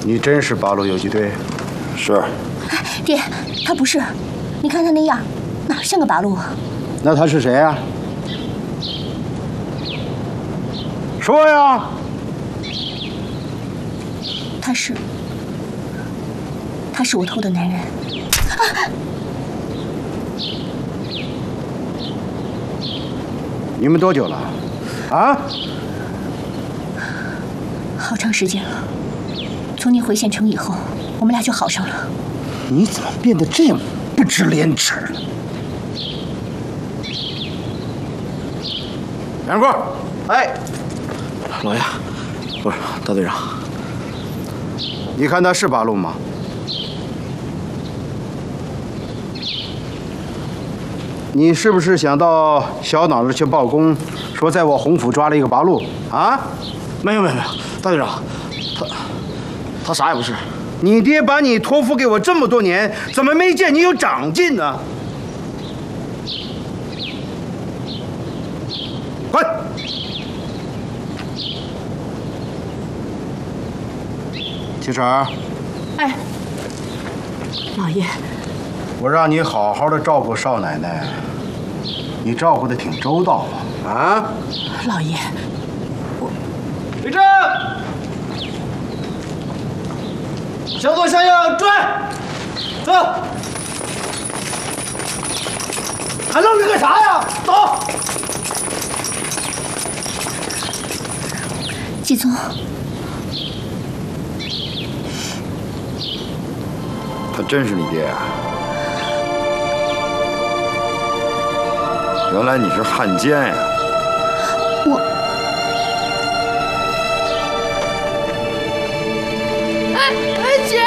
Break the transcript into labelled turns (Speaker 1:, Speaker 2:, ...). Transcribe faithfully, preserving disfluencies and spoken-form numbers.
Speaker 1: 你真是八路游击队？
Speaker 2: 是。
Speaker 3: 哎，爹，他不是，你看他那样，哪像个八路啊？
Speaker 1: 那他是谁呀？说呀！
Speaker 3: 他是，他是我偷的男人。啊！
Speaker 1: 你们多久了？啊？
Speaker 3: 好长时间了。从你回县城以后，我们俩就好上了。
Speaker 1: 你怎么变得这样不知廉耻了？杨贵，哎，
Speaker 2: 老爷，不是大队长，
Speaker 1: 你看他是八路吗？你是不是想到小脑子去报功，说在我洪府抓了一个八路啊？
Speaker 2: 没有没有没有，大队长，他他啥也不是。
Speaker 1: 你爹把你托付给我这么多年，怎么没见你有长进呢？滚！七婶儿，
Speaker 4: 哎，老爷，
Speaker 1: 我让你好好的照顾少奶奶，你照顾的挺周到啊！啊，
Speaker 4: 老爷，我
Speaker 2: 立正，向左向右转，走。还愣着干啥呀？走。
Speaker 3: 季宗，
Speaker 5: 他真是你爹啊！原来你是汉奸呀！
Speaker 3: 我，
Speaker 4: 哎哎姐。